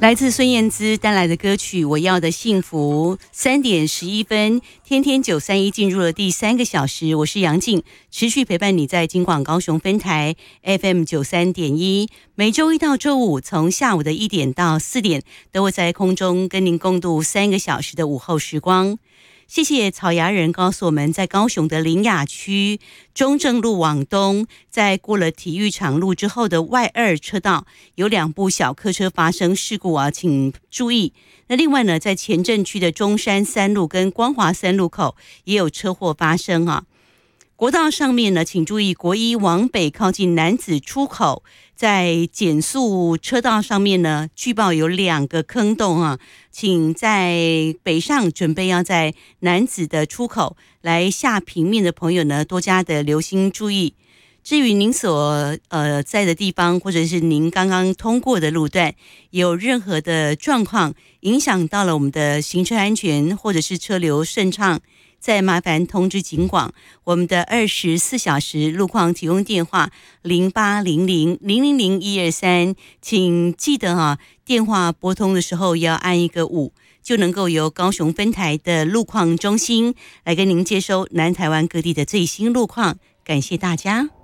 来自孙燕姿带来的歌曲《我要的幸福》，3点11分，天天931进入了第3个小时，我是杨静，持续陪伴你在金广高雄分台 FM 93.1，每周一到周五从下午的1点到4点，都会在空中跟您共度3个小时的午后时光。谢谢草芽人告诉我们，在高雄的苓雅区中正路往东，在过了体育场路之后的外2车道有2部小客车发生事故啊，请注意。那另外呢，在前镇区的中山3路跟光华3路口也有车祸发生啊。国道上面呢，请注意国一往北靠近楠梓出口，在减速车道上面呢，据报有2个坑洞啊，请在北上准备要在楠梓的出口来下平面的朋友呢，多加的留心注意。至于您所在的地方，或者是您刚刚通过的路段，有任何的状况影响到了我们的行车安全，或者是车流顺畅，再麻烦通知警广，我们的24小时路况提供电话0800000123，请记得啊，电话拨通的时候要按一个5，就能够由高雄分台的路况中心来跟您接收南台湾各地的最新路况。感谢大家。